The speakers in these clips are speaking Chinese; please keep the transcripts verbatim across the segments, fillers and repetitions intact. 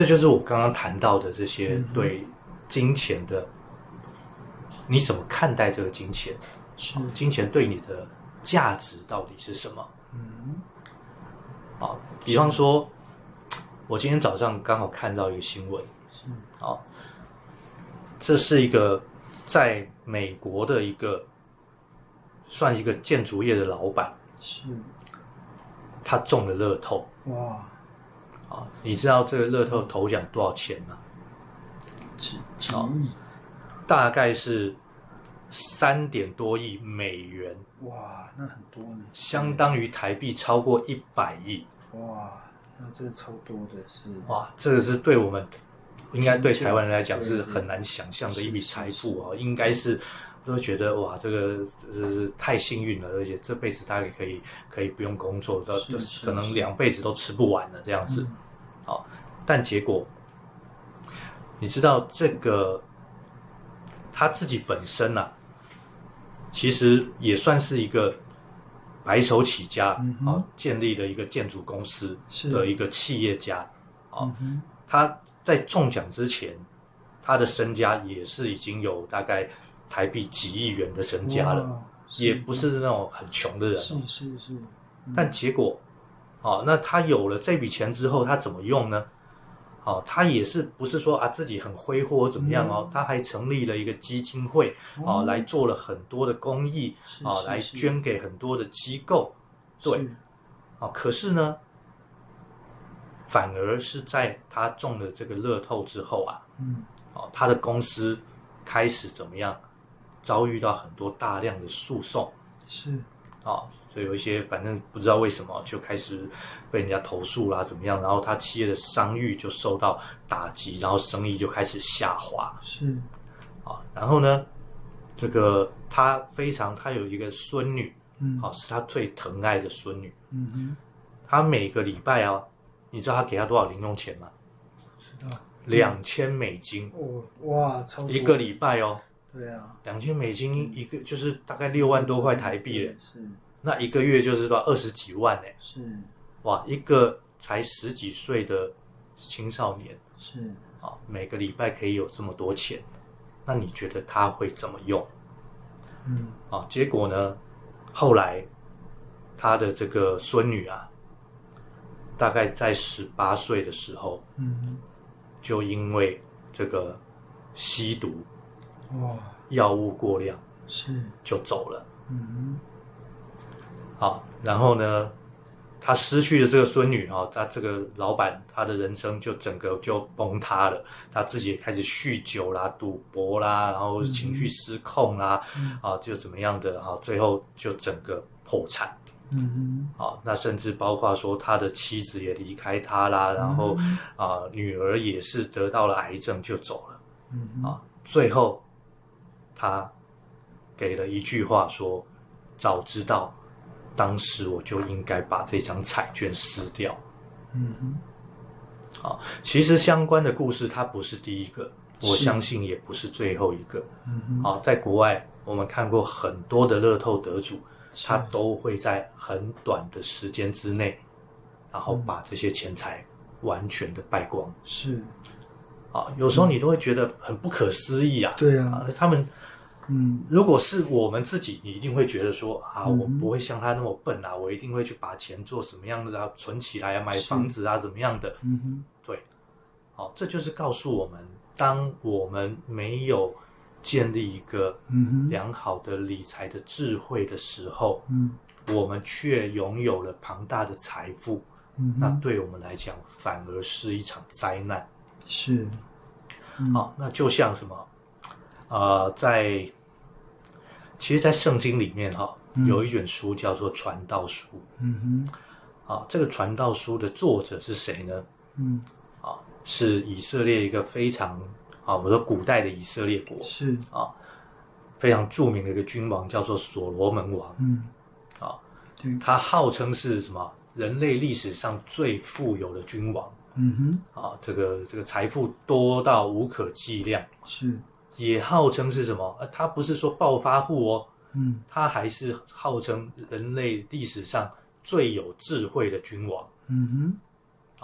这就是我刚刚谈到的这些对金钱的，你怎么看待这个金钱？ 是金钱对你的价值到底是什么？ 嗯， 啊，比方说，我今天早上刚好看到一个新闻， 是啊，这是一个在美国的一个算一个建筑业的老板， 是， 他中了乐透。 哇， 啊，你知道这个乐透头奖多少钱吗？ 几几亿， 大概是三点多亿美元， 哇，那很多呢， 相当于台币超过一百亿。 哇，那这个超多的是， 哇，这个是对我们应该对台湾人来讲是很难想象的一笔财富啊，应该是都觉得哇，这个呃太幸运了，而且这辈子大概可以可以不用工作，到可能两辈子都吃不完了这样子。好，但结果你知道这个他自己本身啊，其实也算是一个白手起家、嗯啊、建立了一个建筑公司的一个企业家啊、嗯。他在中奖之前，他的身家也是已经有大概台币几亿元的身家了，也不是那种很穷的人、哦。 是是是。 嗯、但结果，哦，那他有了这笔钱之后，他怎么用呢？哦，他也是不是说啊自己很挥霍怎么样哦？嗯、他还成立了一个基金会，哦，来做了很多的公益，哦，来捐给很多的机构，对，哦，可是呢，反而是在他中了这个乐透之后啊，嗯，哦，他的公司开始怎么样，遭遇到很多大量的诉讼， 是， 哦。所以有一些反正不知道为什么就开始被人家投诉啦，怎么样？然后他企业的商誉就受到打击，然后生意就开始下滑。 是啊，然后呢，这个他非常，他有一个孙女，嗯，啊，是他最疼爱的孙女。嗯哼，他每个礼拜啊，你知道他给他多少零用钱吗？ 知道， 两千美金。 哦，哇，超多一个礼拜哦。 对啊， 两千美金一个就是大概六万多块台币嘞。 是。 那一个月就是到二十几万哎， 是哇，一个才十几岁的青少年是啊，每个礼拜可以有这么多钱，那你觉得他会怎么用？嗯啊，结果呢，后来他的这个孙女啊，大概在十八岁的时候，嗯，就因为这个吸毒，哇，药物过量， 是就走了，嗯。好，然后呢，他失去了这个孙女哈，他这个老板他的人生就整个就崩塌了，他自己也开始酗酒啦、赌博啦，然后情绪失控啦，嗯、啊，就怎么样的啊，最后就整个破产。嗯哼，啊，那甚至包括说他的妻子也离开他啦，然后、嗯、啊，女儿也是得到了癌症就走了。嗯啊，最后他给了一句话说：“早知道。”当时我就应该把这张彩券撕掉。嗯哼，啊，其实相关的故事它不是第一个，我相信也不是最后一个。嗯哼，啊，在国外我们看过很多的乐透得主，他都会在很短的时间之内，然后把这些钱财完全的败光。 是， 啊，有时候你都会觉得很不可思议啊。 对啊， 啊他们。嗯，如果是我们自己，你一定会觉得说啊，我不会像他那么笨啊，我一定会去把钱做什么样的啊，存起来啊，买房子啊，怎么样的？嗯哼，对，好，这就是告诉我们，当我们没有建立一个良好的理财的智慧的时候，嗯，我们却拥有了庞大的财富，嗯，那对我们来讲反而是一场灾难。 是， 嗯、好，那就像什么？呃，在其实，在圣经里面哈、哦嗯，有一卷书叫做《传道书》。嗯哼，啊，这个《传道书》的作者是谁呢？嗯，啊，是以色列一个非常啊，我说古代的以色列国是啊，非常著名的一个君王，叫做所罗门王。嗯，啊，他号称是什么？人类历史上最富有的君王。嗯哼，啊，这个这个财富多到无可计量。 是。 也号称是什么？呃，他不是说暴发户哦，嗯，他还是号称人类历史上最有智慧的君王。嗯哼，哦，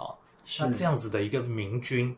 是那这样子的一个明君，